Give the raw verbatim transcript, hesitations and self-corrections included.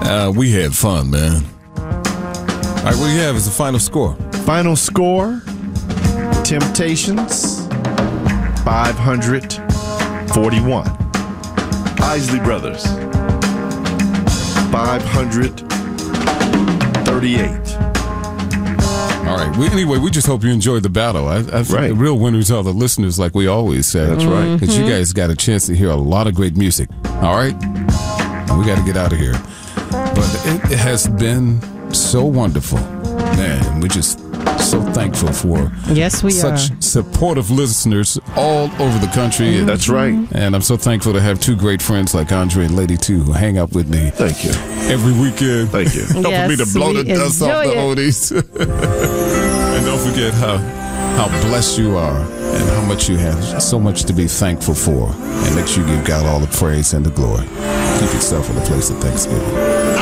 Uh, we had fun, man. All right, what do you have as the final score? Final score, Temptations, five hundred forty-one. Isley Brothers, five hundred thirty-eight. All right. We, anyway, we just hope you enjoyed the battle. I, I think Right. the real winners are the listeners, like we always say. That's right. Because you guys got a chance to hear a lot of great music. All right? We got to get out of here. But it, it has been so wonderful. Man, we're just so thankful for Yes, we such are. supportive listeners all over the country. And, That's right. and I'm so thankful to have two great friends like Andre and Lady Two who hang out with me Thank you. every weekend. Thank you. Helping Yes, me to blow the we dust off the enjoy oldies. And don't forget how how blessed you are and how much you have so much to be thankful for. And make sure you give God all the praise and the glory. Keep yourself in a place of thanksgiving.